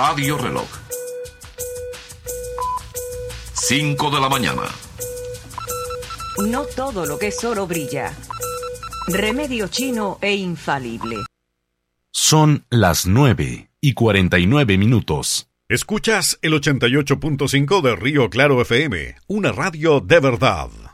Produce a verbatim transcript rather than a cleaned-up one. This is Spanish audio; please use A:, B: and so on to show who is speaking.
A: Radio Reloj. Cinco de la mañana.
B: No todo lo que es oro brilla. Remedio chino e infalible.
C: Son las nueve y cuarenta y nueve minutos.
D: Escuchas el ochenta y ocho punto cinco de Río Claro F M, una radio de verdad.